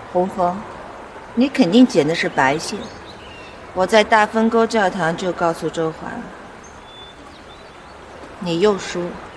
洪峰，你肯定捡的是白线。我在大分沟教堂就告诉周华了，你又输了。